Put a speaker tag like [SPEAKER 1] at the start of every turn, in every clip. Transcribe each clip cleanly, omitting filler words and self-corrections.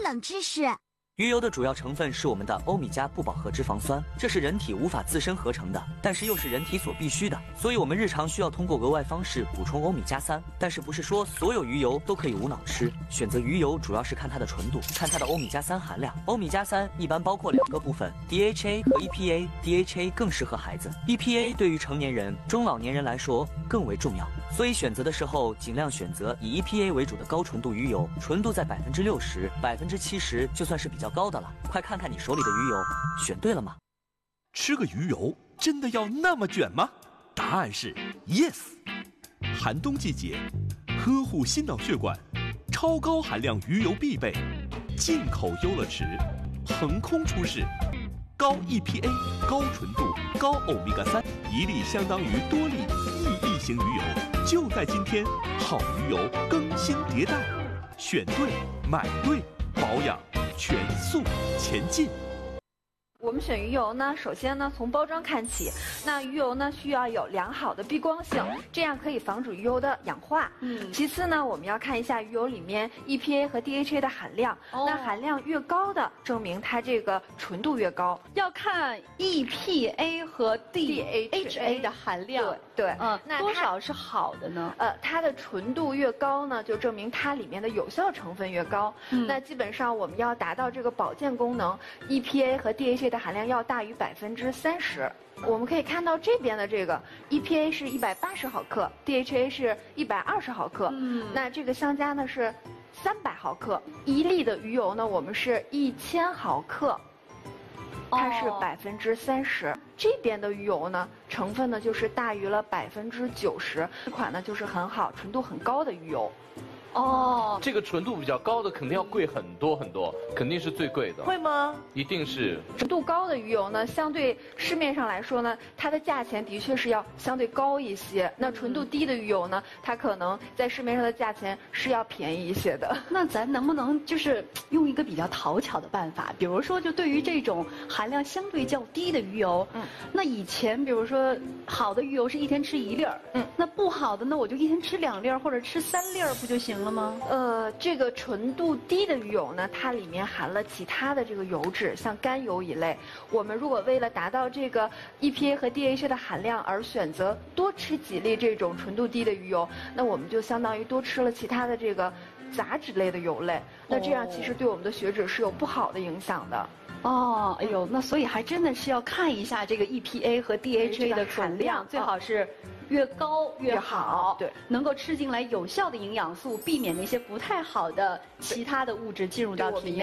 [SPEAKER 1] 冷知识。
[SPEAKER 2] 鱼油的主要成分是我们的欧米伽不饱和脂肪酸，这是人体无法自身合成的，但是又是人体所必须的，所以我们日常需要通过额外方式补充欧米伽3。但是不是说所有鱼油都可以无脑吃？选择鱼油主要是看它的纯度，看它的欧米伽3含量。欧米伽3一般包括2个部分 ，DHA 和 EPA。DHA 更适合孩子 ，EPA 对于成年人、中老年人来说更为重要。所以选择的时候尽量选择以 EPA 为主的高纯度鱼油，纯度在60%、70%就算是比较高的了。快看看你手里的鱼油，选对了吗？
[SPEAKER 3] 吃个鱼油真的要那么卷吗？答案是 yes。寒冬季节，呵护心脑血管，超高含量鱼油必备。进口优乐池，横空出世，高 EPA、高纯度、高欧米伽3，一粒相当于多粒1亿型鱼油。就在今天，好鱼油更新迭代，选对买对，保养全速前进。
[SPEAKER 4] 我们选鱼油呢，首先呢从包装看起，那鱼油呢需要有良好的避光性，这样可以防止鱼油的氧化。其次呢，我们要看一下鱼油里面 EPA 和 DHA 的含量，那含量越高的，证明它这个纯度越高。
[SPEAKER 5] 要看 EPA 和 DHA 的含量。
[SPEAKER 4] 对，
[SPEAKER 5] 那多少是好的呢？
[SPEAKER 4] 它的纯度越高呢，就证明它里面的有效成分越高。那基本上我们要达到这个保健功能 ，EPA 和 DHA 的含量要大于30%。我们可以看到这边的这个 EPA 是180毫克 ，DHA 是120毫克。那这个相加呢是300毫克。1粒的鱼油呢，我们是1000毫克。它是30%，这边的鱼油呢，成分呢就是大于了90%，这款呢就是很好、纯度很高的鱼油。
[SPEAKER 6] 这个纯度比较高的肯定要贵很多很多，肯定是最贵的。
[SPEAKER 7] 会吗？
[SPEAKER 6] 一定是。
[SPEAKER 4] 纯度高的鱼油呢，相对市面上来说呢，它的价钱的确是要相对高一些。那纯度低的鱼油呢，它可能在市面上的价钱是要便宜一些的。
[SPEAKER 5] 那咱能不能就是用一个比较讨巧的办法，比如说就对于这种含量相对较低的鱼油，那以前比如说好的鱼油是一天吃1粒儿，那不好的呢我就一天吃2粒儿或者吃3粒儿不就行了吗？
[SPEAKER 4] 这个纯度低的鱼油呢，它里面含了其他的这个油脂，像甘油一类。我们如果为了达到这个 EPA 和 DHA 的含量而选择多吃几粒这种纯度低的鱼油，那我们就相当于多吃了其他的这个杂质类的油类。那这样其实对我们的血脂是有不好的影响的。
[SPEAKER 5] 哎呦，那所以还真的是要看一下这个 EPA 和 DHA 的含量，最好是越高越好，
[SPEAKER 4] 对，
[SPEAKER 5] 能够吃进来有效的营养素，避免那些不太好的其他的物质进入到体内。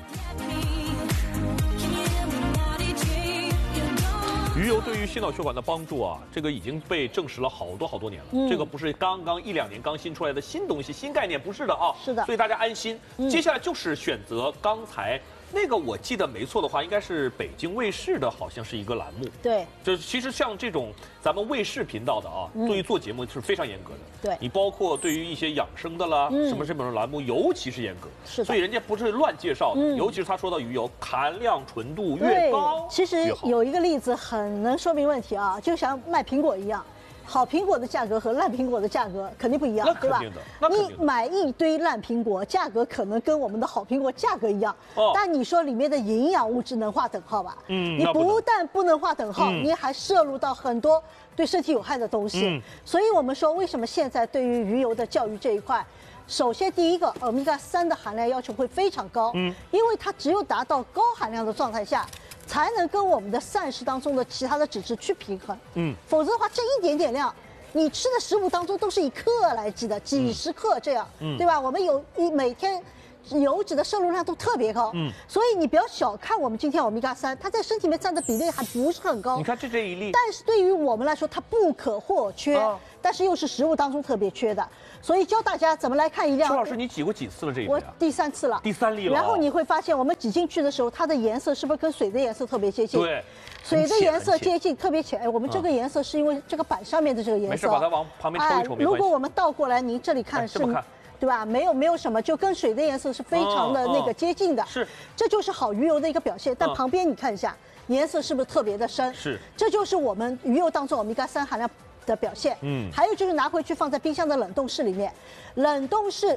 [SPEAKER 8] 鱼油对于心脑血管的帮助啊，这个已经被证实了好多年了。这个不是刚刚1-2年刚新出来的新东西、新概念，不是的啊。
[SPEAKER 7] 是的，
[SPEAKER 8] 所以大家安心。接下来就是选择刚才那个，我记得没错的话，应该是北京卫视的，好像是一个栏目。
[SPEAKER 7] 对，
[SPEAKER 8] 就是其实像这种咱们卫视频道的啊，对于做节目是非常严格的。
[SPEAKER 7] 对，
[SPEAKER 8] 你包括对于一些养生的啦，什么这种栏目，尤其是严格。
[SPEAKER 7] 是的，
[SPEAKER 8] 所以人家不是乱介绍的，尤其是他说到鱼油含量纯度越高，
[SPEAKER 7] 其实有一个例子很能说明问题啊，就像卖苹果一样。好苹果的价格和烂苹果的价格肯定不一样，对吧？你买一堆烂苹果，价格可能跟我们的好苹果价格一样，但你说里面的营养物质能划等号吧？你不但不能划等号，你还摄入到很多对身体有害的东西。所以我们说，为什么现在对于鱼油的教育这一块，首先第一个，欧米伽3的含量要求会非常高，因为它只有达到高含量的状态下，才能跟我们的膳食当中的其他的脂质去平衡。否则的话，这一点点量，你吃的食物当中都是以克来计的，几十克这样，对吧？我们每天油脂的摄入量都特别高，所以你不要小看我们今天欧米伽3，它在身体里面占的比例还不是很高。
[SPEAKER 8] 你看这一粒，
[SPEAKER 7] 但是对于我们来说，它不可或缺，但是又是食物当中特别缺的。所以教大家怎么来看一辆。
[SPEAKER 8] 邱老师，你挤过几次了这一粒？
[SPEAKER 7] 我第3次了。
[SPEAKER 8] 第3粒了。
[SPEAKER 7] 然后你会发现，我们挤进去的时候，它的颜色是不是跟水的颜色特别接近？
[SPEAKER 8] 对。
[SPEAKER 7] 水的颜色接近，特别浅。我们这个颜色是因为这个板上面的这个颜色。
[SPEAKER 8] 没事，把它往旁边抽一抽，没关系。
[SPEAKER 7] 如果我们倒过来，您这里看是，对吧？没有什么，就跟水的颜色是非常的那个接近的。
[SPEAKER 8] 是。
[SPEAKER 7] 这就是好鱼油的一个表现。但旁边你看一下，颜色是不是特别的深？
[SPEAKER 8] 是。这
[SPEAKER 7] 就是我们鱼油当中欧米伽3含量的表现。还有就是拿回去放在冰箱的冷冻室里面，冷冻室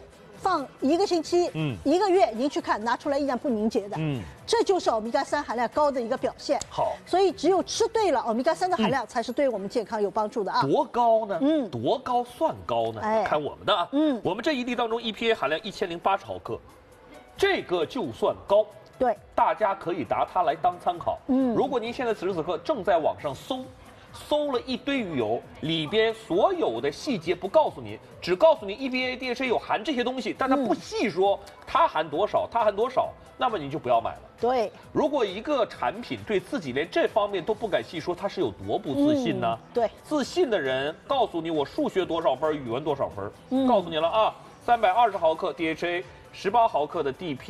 [SPEAKER 7] 放1个星期、1个月，您去看拿出来依然不凝结的，这就是欧米伽3含量高的一个表现。
[SPEAKER 8] 好，
[SPEAKER 7] 所以只有吃对了，欧米伽3的含量才是对我们健康有帮助的啊。
[SPEAKER 8] 多高呢？多高算高呢？
[SPEAKER 7] 哎，
[SPEAKER 8] 看我们的啊，我们这一粒当中 EPA 含量1080毫克，这个就算高。
[SPEAKER 7] 对，
[SPEAKER 8] 大家可以拿它来当参考。如果您现在此时此刻正在网上搜了一堆鱼油，里边所有的细节不告诉您，只告诉您 EPA、DHA 有含这些东西，但它不细说它含多少，它含多少，那么您就不要买了。
[SPEAKER 7] 对，
[SPEAKER 8] 如果一个产品对自己连这方面都不敢细说，它是有多不自信呢？
[SPEAKER 7] 对，
[SPEAKER 8] 自信的人告诉你我数学多少分，语文多少分，告诉你了啊，320毫克 DHA。18毫克的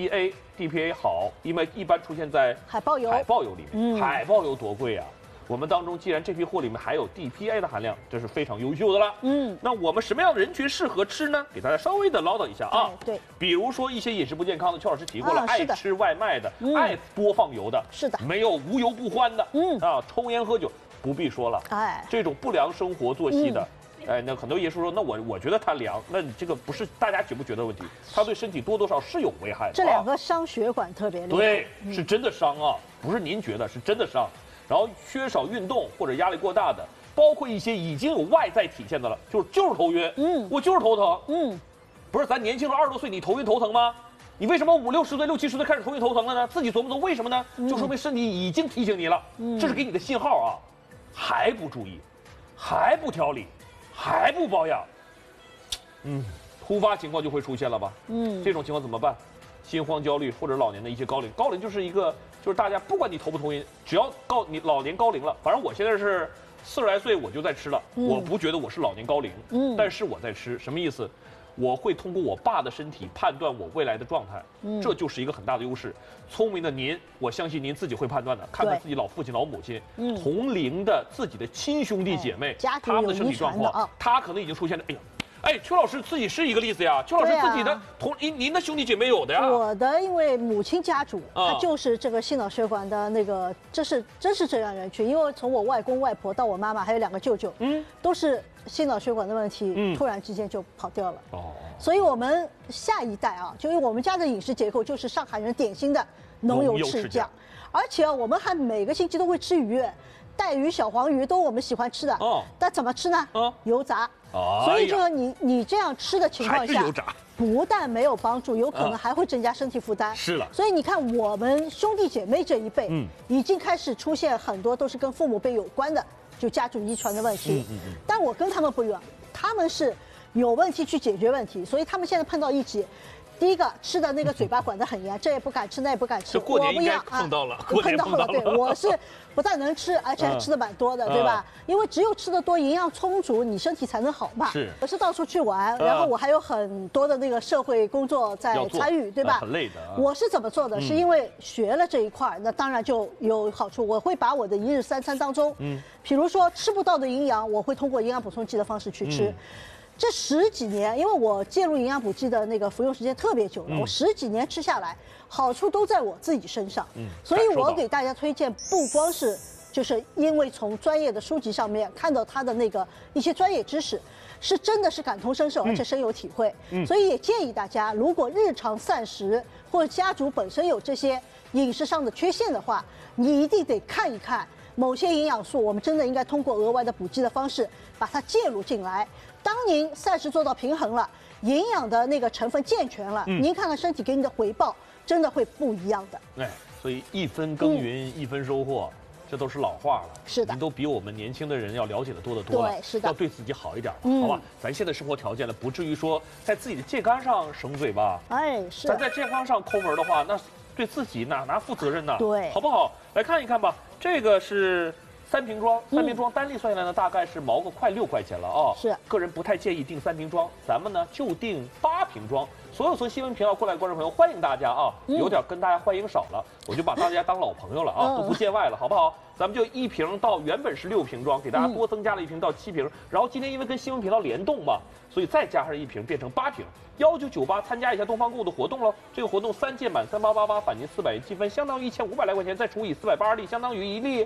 [SPEAKER 8] DPA 好，因为一般出现在
[SPEAKER 7] 海豹油
[SPEAKER 8] 里面。海豹油多贵啊！我们当中既然这批货里面还有 DPA 的含量，这是非常优秀的了。那我们什么样的人群适合吃呢？给大家稍微的唠叨一下啊。
[SPEAKER 7] 对，
[SPEAKER 8] 比如说一些饮食不健康的，邱老师提过了，爱吃外卖的，爱多放油的，
[SPEAKER 7] 是的，
[SPEAKER 8] 没有无油不欢的，抽烟喝酒不必说了，这种不良生活作息的。那很多爷叔说，那我觉得它凉，那你这个不是大家觉不觉得的问题，它对身体多多少是有危害的。
[SPEAKER 7] 这2个伤血管特别厉害，
[SPEAKER 8] 对，是真的伤啊，不是您觉得，是真的伤。然后缺少运动或者压力过大的，包括一些已经有外在体现的了，就是头晕，我就是头疼，不是咱年轻人20多岁你头晕头疼吗？你为什么50、60岁、60、70岁开始头晕头疼了呢？自己琢磨琢磨为什么呢？就说明身体已经提醒你了，这是给你的信号啊，还不注意，还不调理。还不保养，突发情况就会出现了吧？这种情况怎么办？心慌焦虑或者老年的一些高龄就是大家不管你头不头晕，只要你老年高龄了，反正我现在是40来岁我就在吃了，我不觉得我是老年高龄，但是我在吃，什么意思？我会通过我爸的身体判断我未来的状态，这就是一个很大的优势。聪明的您，我相信您自己会判断的。看看自己老父亲、老母亲，同龄的自己的亲兄弟姐妹，他们的身体状况，他可能已经出现了。邱老师自己是一个例子呀。邱老师自己的您的兄弟姐妹有的呀。
[SPEAKER 7] 我的因为母亲家族，他就是这个心脑血管的那个，真是这样人群。因为从我外公外婆到我妈妈，还有2个舅舅，都是心脑血管的问题，突然之间就跑掉了。所以我们下一代啊，就因为我们家的饮食结构就是上海人典型的浓油赤酱，而且我们还每个星期都会吃鱼，带鱼、小黄鱼都我们喜欢吃的。但怎么吃呢？油炸。所以这个你这样吃的情况下，不但没有帮助，有可能还会增加身体负担。
[SPEAKER 8] 是了。
[SPEAKER 7] 所以你看，我们兄弟姐妹这一辈，已经开始出现很多都是跟父母辈有关的，就家族遗传的问题。但我跟他们不一样，他们是有问题去解决问题，所以他们现在碰到一起。第一个吃的那个嘴巴管得很严，这也不敢吃，那也不敢吃。
[SPEAKER 8] 过年应该碰到了，
[SPEAKER 7] 碰到了。对，我是不但能吃，而且还吃的蛮多的，对吧？因为只有吃的多，营养充足，你身体才能好嘛。
[SPEAKER 8] 是。
[SPEAKER 7] 我是到处去玩，然后我还有很多的那个社会工作在参与，对吧？
[SPEAKER 8] 很累的。
[SPEAKER 7] 我是怎么做的？是因为学了这一块，那当然就有好处。我会把我的1日3餐当中，比如说吃不到的营养，我会通过营养补充剂的方式去吃。这10几年，因为我介入营养补剂的那个服用时间特别久了，我10几年吃下来，好处都在我自己身上。所以我给大家推荐，不光是就是因为从专业的书籍上面看到他的那个一些专业知识，是真的是感同身受，而且深有体会。所以也建议大家，如果日常膳食或者家族本身有这些饮食上的缺陷的话，你一定得看一看某些营养素，我们真的应该通过额外的补剂的方式把它介入进来。当您膳食做到平衡了，营养的那个成分健全了，您看看身体给你的回报，真的会不一样的。
[SPEAKER 8] 所以1分耕耘1分收获，这都是老话了。
[SPEAKER 7] 是的，
[SPEAKER 8] 您都比我们年轻的人要了解的多得多了。
[SPEAKER 7] 对，是的，
[SPEAKER 8] 要对自己好一点，好吧？咱现在生活条件呢，不至于说在自己的健康上省嘴吧？
[SPEAKER 7] 是。
[SPEAKER 8] 咱在健康上抠门的话，那对自己哪负责任呢？
[SPEAKER 7] 对，
[SPEAKER 8] 好不好？来看一看吧，这个是3瓶装，3瓶装单粒算下来呢，大概是毛个快6块钱了啊。
[SPEAKER 7] 是，
[SPEAKER 8] 个人不太建议订3瓶装，咱们呢就订8瓶装。所有从新闻频道过来的观众朋友，欢迎大家啊！有点跟大家欢迎少了，我就把大家当老朋友了啊，都不见外了，好不好？咱们就1瓶到原本是6瓶装，给大家多增加了1瓶到7瓶。然后今天因为跟新闻频道联动嘛，所以再加上1瓶变成8瓶。1998参加一下东方购物的活动喽！这个活动3件满3888返您400积分，相当于1500来块钱，再除以480粒，相当于1粒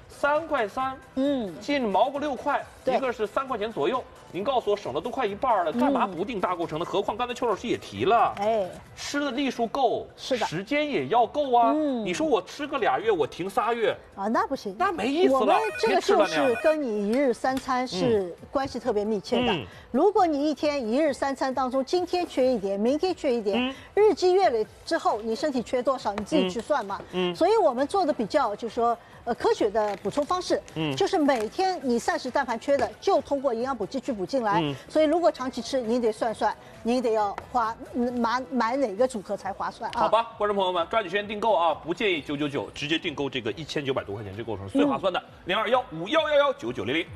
[SPEAKER 8] 3块3，近毛个6块，一个是3块钱左右。您告诉我省了都快一半了，干嘛不定大构成呢？何况刚才邱老师也提了，吃的粒数够，是的，时间也要够啊。你说我吃个2月，我停3月
[SPEAKER 7] 啊，那不行，
[SPEAKER 8] 那没意思了。
[SPEAKER 7] 我们这个就是跟你1日3餐是关系特别密切的。如果你一天1日3餐当中，今天缺一点，明天缺一点，日积月累之后，你身体缺多少，你自己去算嘛。所以我们做的比较就是说。科学的补充方式，就是每天你膳食蛋白缺的，就通过营养补剂去补进来。所以如果长期吃，您得算算，您得要买哪个组合才划算啊？
[SPEAKER 8] 好吧，观众朋友们，抓紧时间订购啊！不建议999，直接订购这个1900多块钱这个构成最划算的，021511199900。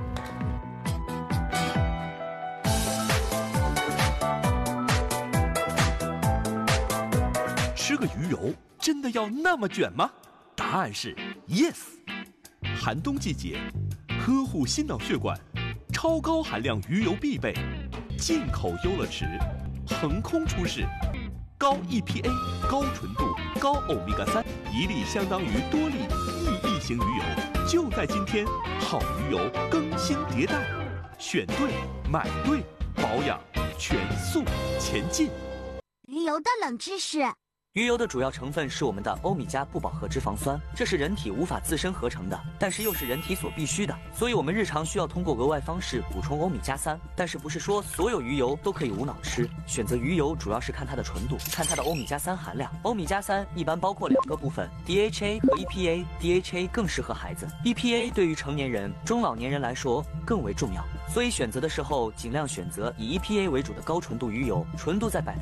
[SPEAKER 3] 吃个鱼油真的要那么卷吗？答案是 yes。寒冬季节，呵护心脑血管，超高含量鱼油必备，进口优乐池，横空出世，高 EPA、高纯度、高欧米伽3，一粒相当于多粒意义型鱼油。就在今天，好鱼油更新迭代，选对买对，保养全速前进。
[SPEAKER 1] 鱼油的冷知识。
[SPEAKER 2] 鱼油的主要成分是我们的欧米伽不饱和脂肪酸，这是人体无法自身合成的，但是又是人体所必需的，所以我们日常需要通过额外方式补充欧米伽3。但是不是说所有鱼油都可以无脑吃？选择鱼油主要是看它的纯度，看它的欧米伽3含量。欧米伽3一般包括2个部分 ，DHA 和 EPA。DHA 更适合孩子 ，EPA 对于成年人、中老年人来说更为重要。所以选择的时候尽量选择以 EPA 为主的高纯度鱼油，纯度在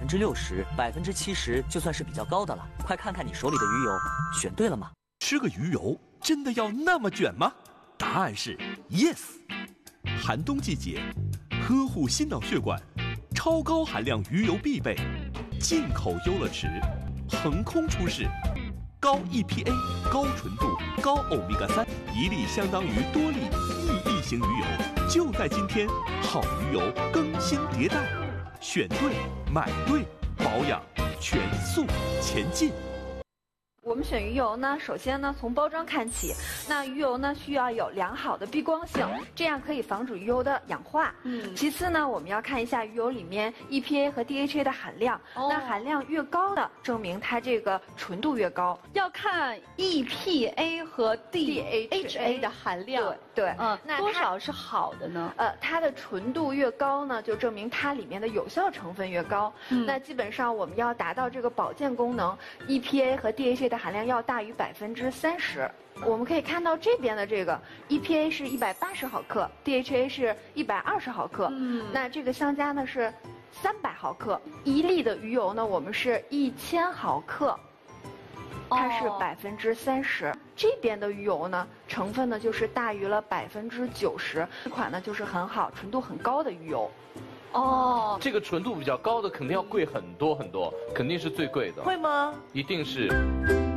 [SPEAKER 2] 60%、70%就算是比较高的了。快看看你手里的鱼油，选对了吗？
[SPEAKER 3] 吃个鱼油真的要那么卷吗？答案是 yes。寒冬季节，呵护心脑血管，超高含量鱼油必备，进口优乐池，横空出世，高 EPA、高纯度、高欧米伽3，一粒相当于多粒意义型鱼油。就在今天，好鱼油更新迭代，选对买对，保养全速前进。
[SPEAKER 4] 我们选鱼油呢，首先呢从包装看起，那鱼油呢需要有良好的避光性，这样可以防止鱼油的氧化。其次呢，我们要看一下鱼油里面 EPA 和 DHA 的含量，那含量越高的，证明它这个纯度越高。
[SPEAKER 5] 要看 EPA 和 DHA 的含量，
[SPEAKER 4] 对，
[SPEAKER 5] 那多少是好的呢？
[SPEAKER 4] 它的纯度越高呢，就证明它里面的有效成分越高。那基本上我们要达到这个保健功能 ，EPA 和 DHA 的含量要大于30%。我们可以看到这边的这个 EPA 是180毫克 ，DHA 是120毫克。那这个相加呢是300毫克。1粒的鱼油呢，我们是1000毫克，它是30%。这边的鱼油呢，成分呢就是大于了90%。这款呢就是很好、纯度很高的鱼油。
[SPEAKER 6] 这个纯度比较高的肯定要贵很多很多，肯定是最贵的。
[SPEAKER 2] 会吗？
[SPEAKER 6] 一定是。